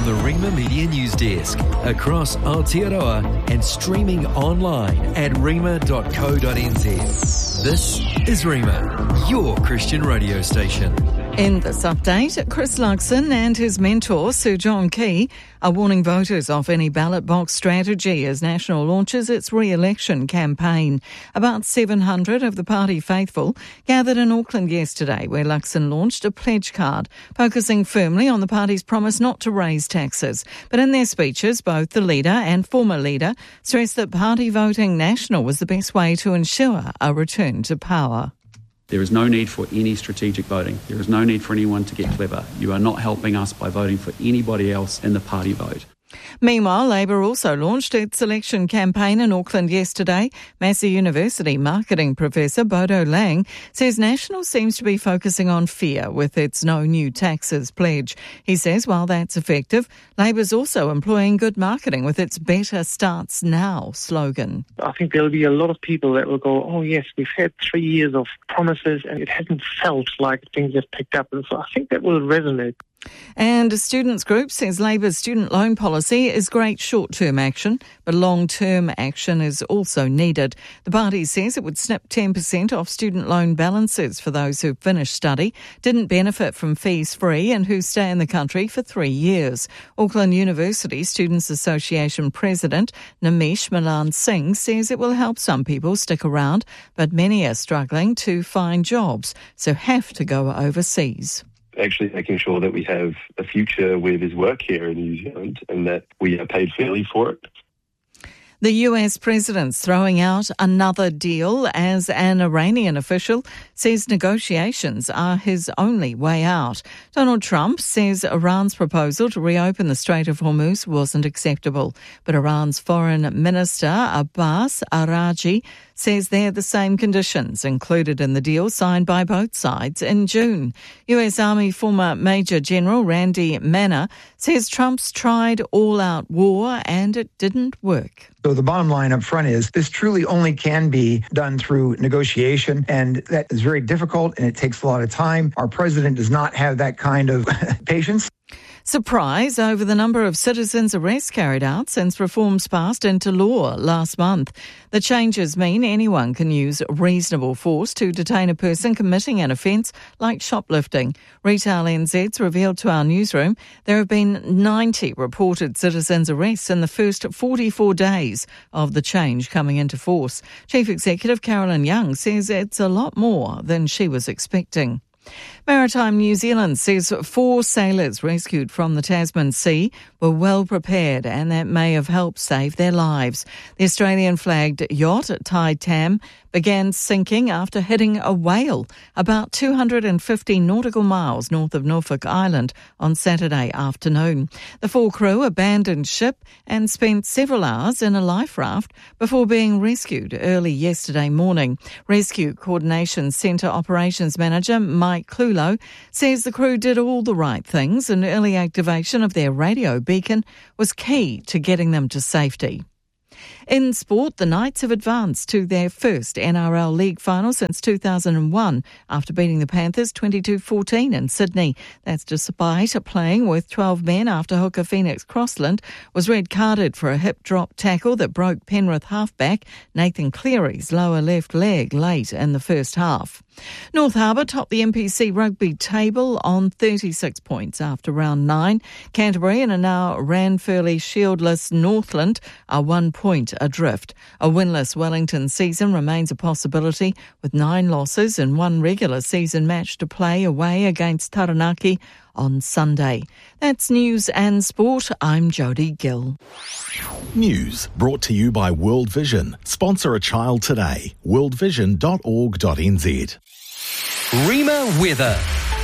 the Rima Media News Desk, across Aotearoa and streaming online at rima.co.nz. This is Rima, your Christian radio station. In this update, Chris Luxon and his mentor, Sir John Key, are warning voters off any ballot box strategy as National launches its re-election campaign. About 700 of the party faithful gathered in Auckland yesterday, where Luxon launched a pledge card, focusing firmly on the party's promise not to raise taxes. But in their speeches, both the leader and former leader stressed that party voting National was the best way to ensure a return to power. There is no need for any strategic voting. There is no need for anyone to get clever. You are not helping us by voting for anybody else in the party vote. Meanwhile, Labor also launched its election campaign in Auckland yesterday. Massey University marketing professor Bodo Lang says National seems to be focusing on fear with its no new taxes pledge. He says while that's effective, Labor's also employing good marketing with its Better Starts Now slogan. I think there'll be a lot of people that will go, oh yes, we've had 3 years of promises and it hasn't felt like things have picked up. And so I think that will resonate. And a students' group says Labor's student loan policy is great short-term action, but long-term action is also needed. The party says it would snip 10% off student loan balances for those who finished study, didn't benefit from fees free and who stay in the country for 3 years. Auckland University Students' Association President Nimish Milan Singh says it will help some people stick around, but many are struggling to find jobs, so have to go overseas. Actually making sure that we have a future where there's work here in New Zealand and that we are paid fairly for it. The US president's throwing out another deal as an Iranian official says negotiations are his only way out. Donald Trump says Iran's proposal to reopen the Strait of Hormuz wasn't acceptable, but Iran's Foreign Minister Abbas Araghchi says they're the same conditions included in the deal signed by both sides in June. US Army former Major General Randy Manner says Trump's tried all-out war and it didn't work. So the bottom line up front is this truly only can be done through negotiation, and that is very difficult and it takes a lot of time. Our president does not have that kind of patience. Surprise over the number of citizens' arrests carried out since reforms passed into law last month. The changes mean anyone can use reasonable force to detain a person committing an offence like shoplifting. Retail NZ's revealed to our newsroom there have been 90 reported citizens' arrests in the first 44 days of the change coming into force. Chief Executive Carolyn Young says it's a lot more than she was expecting. Maritime New Zealand says 4 sailors rescued from the Tasman Sea were well prepared and that may have helped save their lives. The Australian-flagged yacht Tide Tam began sinking after hitting a whale about 250 nautical miles north of Norfolk Island on Saturday afternoon. The 4 crew abandoned ship and spent several hours in a life raft before being rescued early yesterday morning. Rescue Coordination Centre Operations Manager Mike Clulo says the crew did all the right things and early activation of their radio beacon was key to getting them to safety. In sport, the Knights have advanced to their first NRL League final since 2001 after beating the Panthers 22-14 in Sydney. That's despite playing with 12 men after hooker Phoenix Crossland was red-carded for a hip-drop tackle that broke Penrith halfback Nathan Cleary's lower left leg late in the first half. North Harbour topped the NPC rugby table on 36 points after round 9. Canterbury and a now Ranfurly shieldless Northland are 1 point adrift. A winless Wellington season remains a possibility with 9 losses and 1 regular season match to play away against Taranaki on Sunday. That's news and sport. I'm Jodie Gill. News brought to you by World Vision. Sponsor a child today. worldvision.org.nz. Rima weather.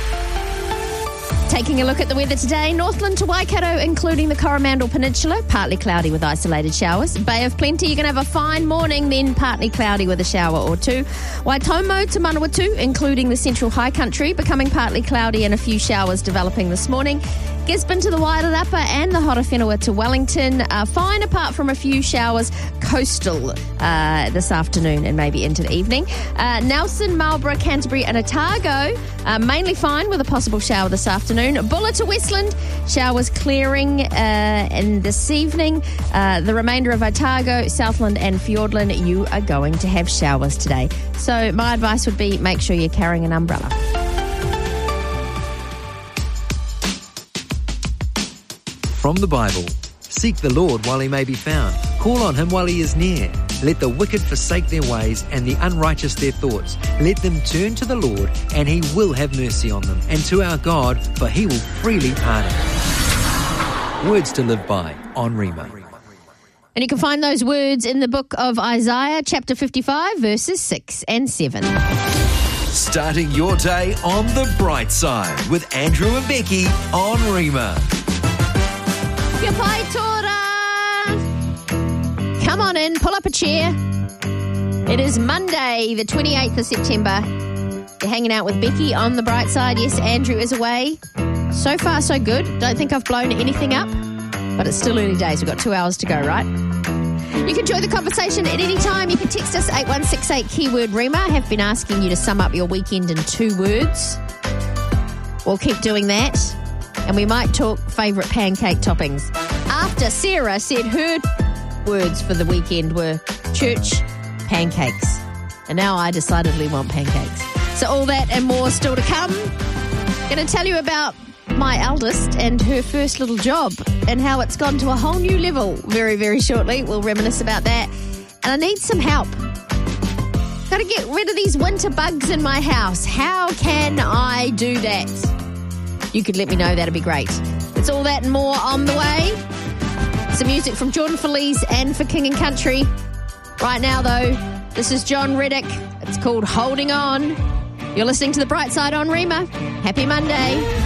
Taking a look at the weather today, Northland to Waikato, including the Coromandel Peninsula, partly cloudy with isolated showers. Bay of Plenty, you're going to have a fine morning, then partly cloudy with a shower or two. Waitomo to Manawatu, including the central high country, becoming partly cloudy and a few showers developing this morning. Gisborne to the Wairarapa and the Horowhenua to Wellington. Fine apart from a few showers coastal this afternoon and maybe into the evening. Nelson, Marlborough, Canterbury and Otago mainly fine with a possible shower this afternoon. Bulla to Westland, showers clearing in this evening. The remainder of Otago, Southland and Fiordland, you are going to have showers today. So my advice would be make sure you're carrying an umbrella. From the Bible, seek the Lord while he may be found. Call on him while he is near. Let the wicked forsake their ways and the unrighteous their thoughts. Let them turn to the Lord and he will have mercy on them. And to our God, for he will freely pardon. Words to live by on Rima. And you can find those words in the book of Isaiah, chapter 55, verses 6 and 7. Starting your day on the bright side with Andrew and Becky on Rima. Kia pai tora! Come on in, pull up a chair. It is Monday, the 28th of September. You're hanging out with Becky on the bright side. Yes, Andrew is away. So far, so good. Don't think I've blown anything up. But it's still early days. We've got 2 hours to go, right? You can join the conversation at any time. You can text us 8168 keyword Rima. I have been asking you to sum up your weekend in 2 words. We'll keep doing that. And we might talk favourite pancake toppings. After Sarah said her words for the weekend were church, pancakes. And now I decidedly want pancakes. So all that and more still to come. Going to tell you about my eldest and her first little job and how it's gone to a whole new level very, very shortly. We'll reminisce about that. And I need some help. Got to get rid of these winter bugs in my house. How can I do that? You could let me know. That'd be great. It's all that and more on the way. Some music from Jordan Feliz and for King and Country. Right now, though, this is John Reddick. It's called Holding On. You're listening to The Bright Side on Rima. Happy Monday.